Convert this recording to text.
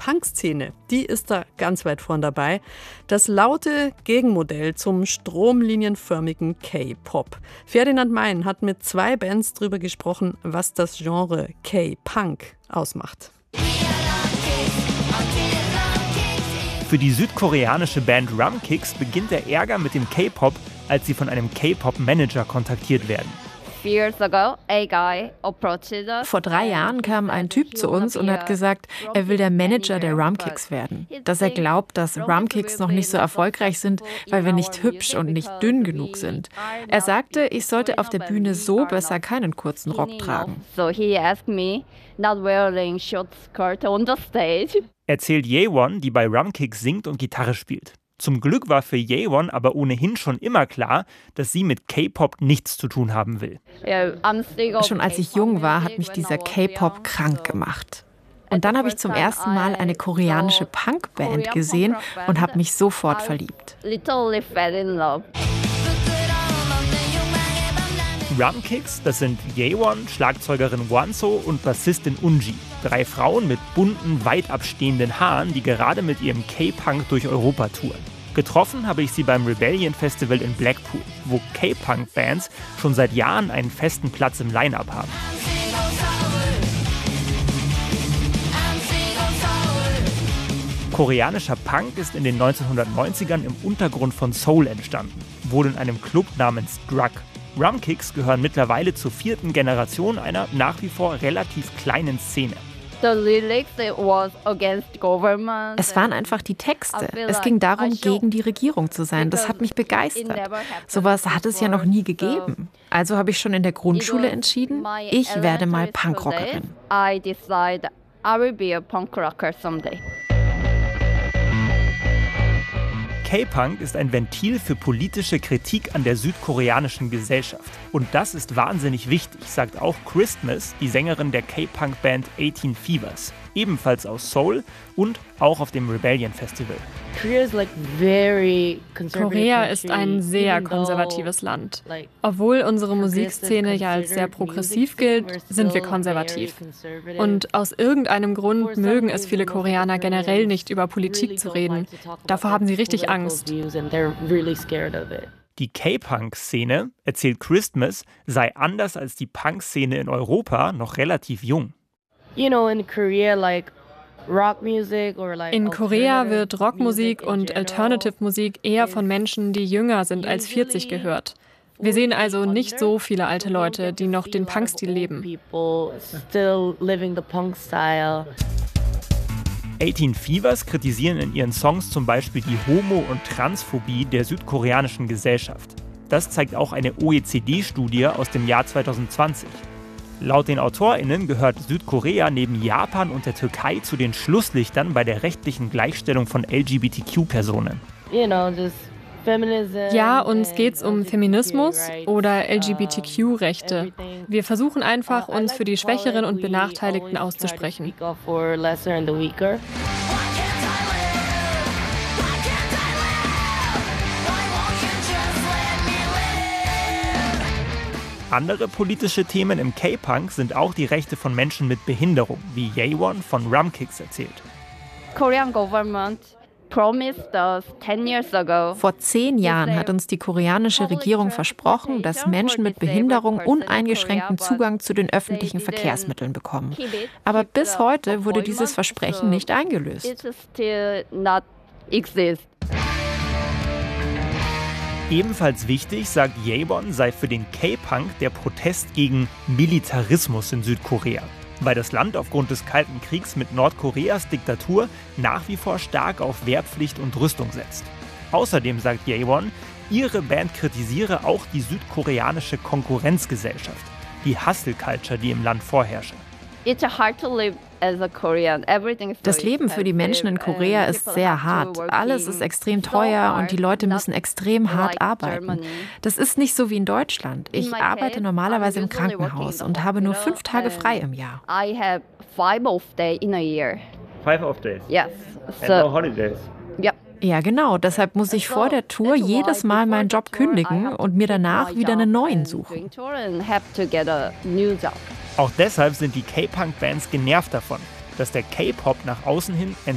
Punkszene, die ist da ganz weit vorn dabei. Das laute Gegenmodell zum stromlinienförmigen K-Pop. Ferdinand Mein hat mit 2 Bands darüber gesprochen, was das Genre K-Punk ausmacht. Für die südkoreanische Band Rumkicks beginnt der Ärger mit dem K-Pop, als sie von einem K-Pop-Manager kontaktiert werden. Vor 3 Jahren kam ein Typ zu uns und hat gesagt, er will der Manager der Rumkicks werden. Dass er glaubt, dass Rumkicks noch nicht so erfolgreich sind, weil wir nicht hübsch und nicht dünn genug sind. Er sagte, ich sollte auf der Bühne so besser keinen kurzen Rock tragen. Erzählt Jaewon, die bei Rumkicks singt und Gitarre spielt. Zum Glück war für Jaewon aber ohnehin schon immer klar, dass sie mit K-Pop nichts zu tun haben will. Schon als ich jung war, hat mich dieser K-Pop krank gemacht. Und dann habe ich zum ersten Mal eine koreanische Punkband gesehen und habe mich sofort verliebt. Rumkicks, das sind Jaewon, Schlagzeugerin Wonso und Bassistin Unji. 3 Frauen mit bunten, weit abstehenden Haaren, die gerade mit ihrem K-Punk durch Europa touren. Getroffen habe ich sie beim Rebellion Festival in Blackpool, wo K-Punk-Bands schon seit Jahren einen festen Platz im Line-Up haben. Koreanischer Punk ist in den 1990ern im Untergrund von Seoul entstanden, wohl in einem Club namens Drug. Rumkicks gehören mittlerweile zur 4. Generation einer nach wie vor relativ kleinen Szene. Es waren einfach die Texte. Es ging darum, gegen die Regierung zu sein. Das hat mich begeistert. Sowas hat es ja noch nie gegeben. Also habe ich schon in der Grundschule entschieden, ich werde mal Punkrockerin. K-Punk ist ein Ventil für politische Kritik an der südkoreanischen Gesellschaft. Und das ist wahnsinnig wichtig, sagt auch Christmas, die Sängerin der K-Punk-Band 18 Fevers. Ebenfalls aus Seoul und auch auf dem Rebellion Festival. Korea ist ein sehr konservatives Land. Obwohl unsere Musikszene ja als sehr progressiv gilt, sind wir konservativ. Und aus irgendeinem Grund mögen es viele Koreaner generell nicht, über Politik zu reden. Davor haben sie richtig Angst. Die K-Punk-Szene, erzählt Christmas, sei anders als die Punk-Szene in Europa noch relativ jung. In Korea wird Rockmusik und Alternative-Musik eher von Menschen, die jünger sind als 40, gehört. Wir sehen also nicht so viele alte Leute, die noch den Punkstil leben. 18 Fevers kritisieren in ihren Songs zum Beispiel die Homo- und Transphobie der südkoreanischen Gesellschaft. Das zeigt auch eine OECD-Studie aus dem Jahr 2020. Laut den AutorInnen gehört Südkorea neben Japan und der Türkei zu den Schlusslichtern bei der rechtlichen Gleichstellung von LGBTQ-Personen. Ja, uns geht's um Feminismus oder LGBTQ-Rechte. Wir versuchen einfach, uns für die Schwächeren und Benachteiligten auszusprechen. Andere politische Themen im K-Punk sind auch die Rechte von Menschen mit Behinderung, wie Jaewon von Rumkicks erzählt. Vor 10 Jahren hat uns die koreanische Regierung versprochen, dass Menschen mit Behinderung uneingeschränkten Zugang zu den öffentlichen Verkehrsmitteln bekommen. Aber bis heute wurde dieses Versprechen nicht eingelöst. Ebenfalls wichtig, sagt Jaewon, sei für den K-Punk der Protest gegen Militarismus in Südkorea, weil das Land aufgrund des Kalten Kriegs mit Nordkoreas Diktatur nach wie vor stark auf Wehrpflicht und Rüstung setzt. Außerdem sagt Jaewon, ihre Band kritisiere auch die südkoreanische Konkurrenzgesellschaft, die Hustle-Culture, die im Land vorherrsche. Das Leben für die Menschen in Korea ist sehr hart. Alles ist extrem teuer und die Leute müssen extrem hart arbeiten. Das ist nicht so wie in Deutschland. Ich arbeite normalerweise im Krankenhaus und habe nur 5 Tage frei im Jahr. 5 off days? Yes. And no holidays? Ja, genau. Deshalb muss ich vor der Tour jedes Mal meinen Job kündigen und mir danach wieder einen neuen suchen. Auch deshalb sind die K-Punk-Bands genervt davon, dass der K-Pop nach außen hin